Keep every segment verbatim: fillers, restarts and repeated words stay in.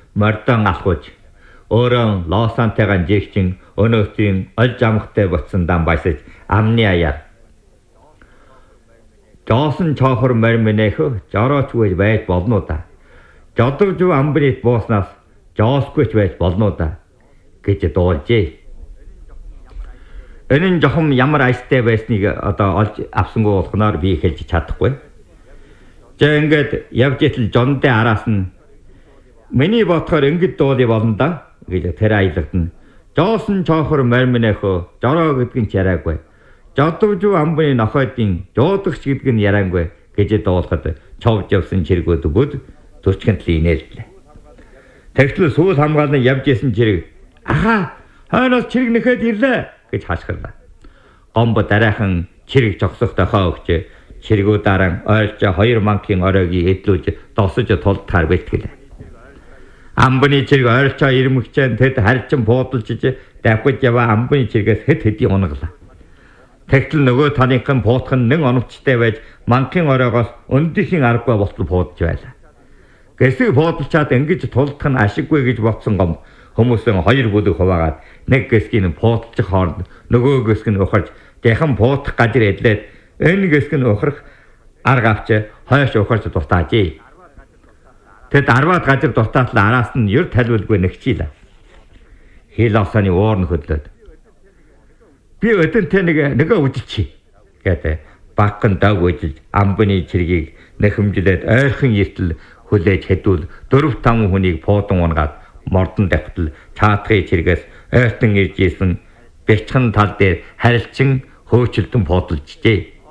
мордон алхууж өөрөө Лосантайгаан жигчин өнөөгийн олж амхтай ботсон дан баясаж амны аяар Жоосон чоохор мэрмэнэхө жорооч байж болно да. Жодовж амбрит бууснаас жоосгүйч байж болно да гэж дуулжээ. Энэ нь жоохон ямар айстай байсныг одоо олж авсангүй болохноор би хэлж чадахгүй. За ингээд явж итэл жондын араас нь миний ботхоор ингэж дуулъя болно да гэж тэр аялгад нь жоосон чоохор мэрмэнэхө жороо гэдэг нь яриаггүй. Жодовж амбны нохойдын жуудагч гэдэг нь яриангүй гэж дуулахад човж явсан чиргүүд бүгд зөрчгөнтл инээллээ. Тэгтэл сүүл хамгаалан явж исэн чирэг аха хойноос чирэг нэхэд ирлээ гэж хашгирлаа. Гомбо дараахан чирэг жогсохтой хаа өгч чиргүүд дараа ойлж хоёр манкийн оройг эдлүүлж досож тултаар бэлтгэлээ. Амбны чирэг ойлчоо ирмэгчэн тэд харьчин буудалж давхиж яваа амбны чиргээс хэд хэдий унаглаа. Тэгтэл нөгөө таныхан буутхан нэн оновчтой байж манкийн оройгоос өндхийн аргагүй болтол буудаж байлаа. Гэсэг буудалчаад ингэж тулдах нь ашиггүй гэж бодсон гом хүмүүсийн хоёр бүлэг хуваагаад нэг гэсгийн буудалчих хооронд нөгөө гэсг нь ухарж яхан буутах газар эдлээд энэ гэсг нь ухрах арга авч хойш ухарж дутаажээ. Тэд арваад газар дутаатлаа араас нь ер талвалгүй нэгчийлээ. Хил осаны уур нь хөдлөөд би өдөнтэй нэг нөгөө үжилчи гэдэг багхан дог үжилж амбны чиргийг нэхэмжлээд ойрхон эртэл хүлээж хэдүүл дөрв там хүнийг пуудан унгаад мордон давтал чаатгын чиргээс ойртон ирж исэн бяцхан тал дээр харилцан хөөчлөлтөн бодолжжээ.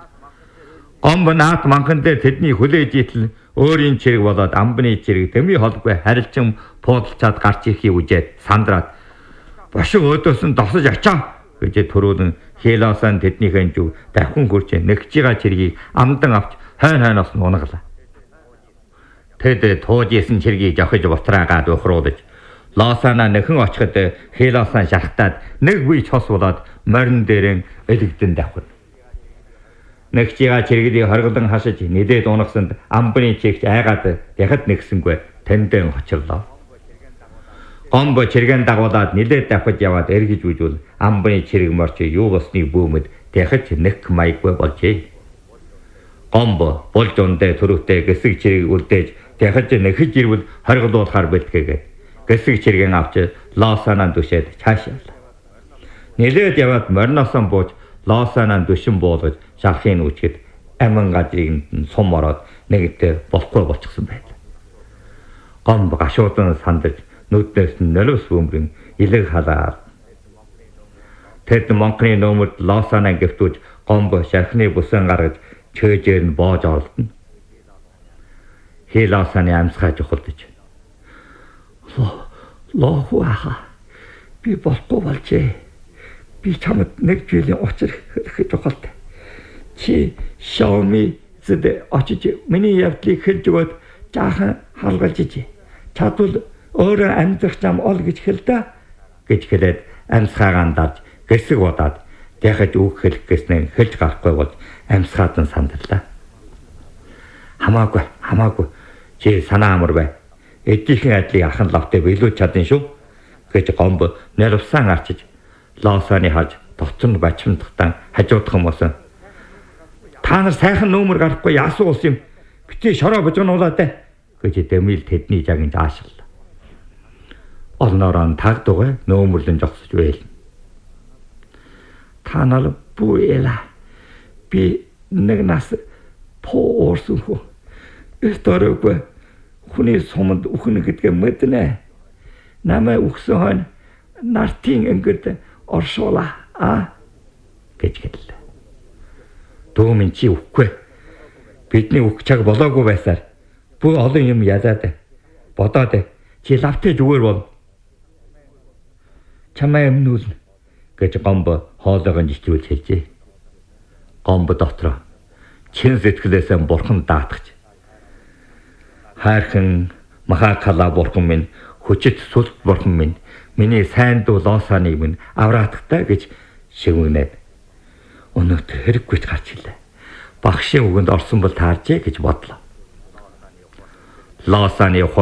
Гомбо наат манхан дээр тэдний хүлээж итэл өөрийн чирэг болоод амбны чирэг дэми холгүй харилцан пуудалчаад гарч ирэхийг үжээд сандраад бошин өөдөөс нь досож очоо гэж төрүүлэн хилоосан тэднийхэн зүг давхан хурч нэгжига чиргийг амдан авч хойн хойноос нь унаглаа. Тэд тууж исэн чиргийг жохиж бутраагаад ухруулж Лосана нэхэн очиход хилоосан шахтаад нэг бие цос болоод морин дээрэн элэгдэн давхад. Нэгжига чиргийг хорголон хашиж нэлээд унагсанд амбны чигч айгаад яхад нэгсэнгүй тэндэн очирлоо. Гомбо чиргэн дагуулад нэлээд давхиж яваад эргэж үжүүл амбны чирэг морч юу болсныг бүүмэд дахиж нэг маяггүй болжээ. Гомбо болж ундэ төрөвтэй гэсэг чирэг үлдээж дахиж нэхэж ирвэл хоригдуулахаар бэлтгээгээд гэсэг чиргэн авч Лосанан дүшээд цаашаалаа. Нэлээд яваад мориносон бууж Лосанан дүшин буулгаж шархын үчгэд амин газрыг нь сум ороод нэгтээ болохгүй болчихсон байлаа. Гомбо гашуудан сандаж нүднээс нь нөлөөс бөмбөрн илэг халаа. Тэд монхны нөмөрд Лосанаа гэртүүж гомбо шархны бусан гаргаж чөөжээр нь боож оролдоно. Хилосаны амсгай жухалдаж. Лохуаха би болохгүй болжээ. Би чамд нэг жилийн учир хэлэх жухалтай. Чи Xiaomi зэд очиж миний явдлыг хэлж өгөөд жаахан халгалж ижээ. Чадвал өөрөө амьдрах зам ол гэж хэлдэ гэж хэлээд амсгаагаан дарж гэсэг бодоод дахиж үг хэлэх гэснээр хэлж гарахгүй бол амсгаадан сандарлаа. Хамаагүй хамаагүй чи санаа амар бай. Эдийнхэн ажлыг ахын лавтай биелүүлж чадсан шүү гэж гомбо нэрвсан арчиж Лосаны хаж товцон бачимдахтан хажуудах юм болсон. Та нар сайхан нөмөр гарахгүй яасуу ус юм. Битээ шороо божгонуулаад гэж дэмил тэдний жагнж аашиллаа. Олноорон таг дугай нөөмөрлөн жогсож байл. Та нар бүэла. Би нэг нас по орсон хөө. Эсторог хүний суманд үхнэ гэдгээ мэднэ. Намайг үхсэн хойно нартын өнгөрд оршуула а гэж хэллээ. Дөөмин чи үхгүй. Бидний үхэх цаг болоогүй байсаар бүх олон юм ядаад бодоод чи лавтаж зүгээр бол чамаа өмнүүлнэ гэж гомбо хоолойгоо жичүүлж хэлжээ. Гомбо дотроо чин сэтгэлээсээ бурхан даатгаж хайрхан махакала бурхан минь хүчит сүлт бурхан минь миний сайн дуу Лосаныг минь авраатгтай гэж шивгнээд өнөөдөр хэрэггүй ч гарч илээ. Багшийн үгэнд орсон бол тааржээ гэж бодлоо. Лосаны